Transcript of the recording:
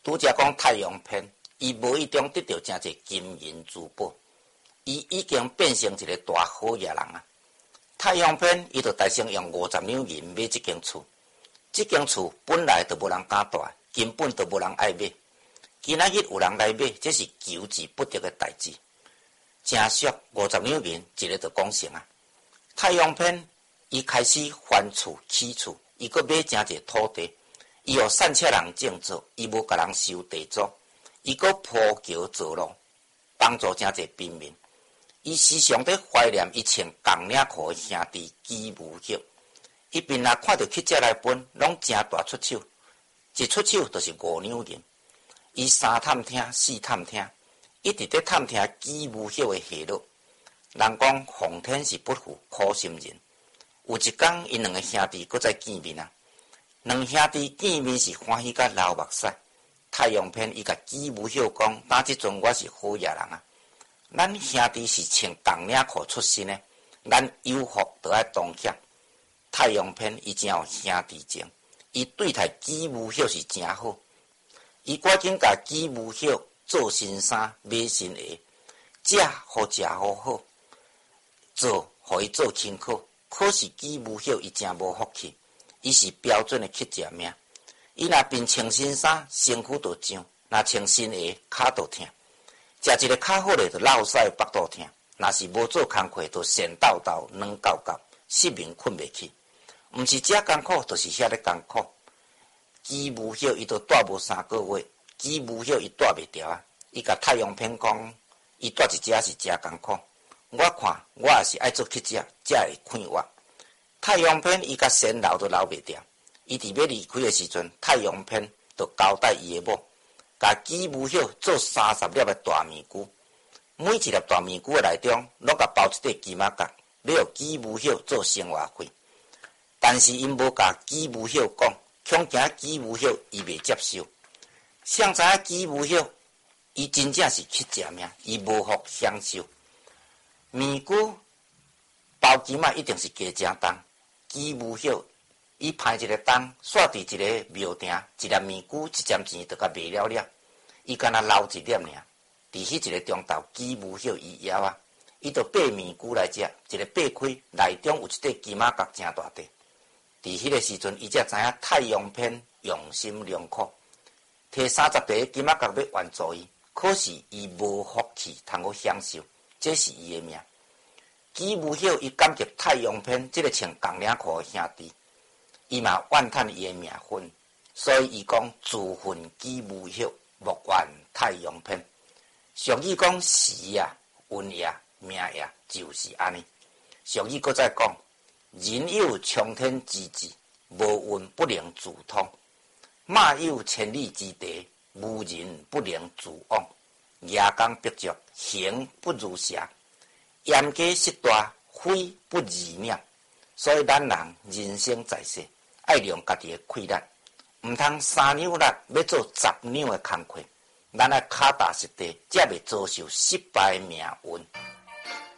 拄则讲太阳篇，伊无意中得到真侪金银珠宝，伊已经变成一个大好野人啊！太阳篇，伊就大声用50两银买这间厝，这间厝本来就无人敢住，根本就无人爱买。今仔日有人来买，这是求之不得的代志。真俗，50两银，一个就讲成啊！太阳篇，伊开始翻厝起厝，伊阁买真侪土地，伊有善车人种作，伊无甲人收地租，伊阁铺桥造路，帮助真侪平民。伊时常在怀念伊穿红领裤的兄弟姬无孝，伊平若看到乞食来分，拢真大出手，一出手就是5两银。伊3探听4探听，一直在探听姬无孝的下落。人讲皇天是不负苦心人，有一天，因2个兄弟搁再见面啊。2兄弟见面是欢喜甲流目屎。太阳篇伊甲姬无孝讲，打即阵我是好野人啊。咱兄弟是穿红领裤出身的，咱有福就爱同享。太阳篇伊真有兄弟情，伊对待姬无孝是真好。伊赶紧甲姬无孝做新衫、买新鞋，食好食好好，做互伊做轻巧。可是姬无孝伊真无福气，伊是标准的乞食命。伊若变穿新衫，身躯就痒；若穿新鞋，骹就疼。食一个较好的就落屎腹肚疼，若是无做工课，就神抖抖、软狗狗，失眠困袂去。毋是遮艰苦，就是遐咧艰苦。姬无孝伊都住无3个月，姬无孝伊住袂牢啊！伊甲太阳篇讲，伊住一遮是真艰苦。我看我也是爱做乞食，才会快活。太阳篇伊甲神留都留袂掉，伊伫要离开的时阵，太阳篇就交代伊的某，甲姬无孝做30粒的大面具，每一粒大面具的内中，拢甲包一块金仔角，要予姬无孝做生活费。但是因无甲姬无孝讲，恐惊姬无孝伊袂接受。谁知影姬无孝伊真正是乞食命，伊无福享受。面具包金仔一定是加正重，姬无孝伊派一个灯，煞伫一个庙埕，一粒面具1针钱就甲卖了了，伊敢若留一粒尔。伫迄一个中昼，姬无孝伊枵啊，伊就掰面具来食，一个掰开，内中有一块金仔角真大块。伫迄个时阵，伊才知影太阳篇用心良苦，摕30块金仔角要援助伊，可是伊无福气通好享受，这是伊的命。姬无孝伊感激太阳篇这个穿红领裤的兄弟，伊嘛怨叹伊的命分，所以伊讲自恨姬无孝，莫怨太阳篇。俗语讲时也、运也、命也，就是安尼。俗语搁再讲，人有冲天之志，无运不能自通；马有千里之地，无人不能自往。夜光逼足，行不如蛇；严家失大，非不如命。所以咱人人生在世，爱利用家己的气力，毋通3两力要做10两的工课。咱爱脚踏实地，才袂遭受失败的命运。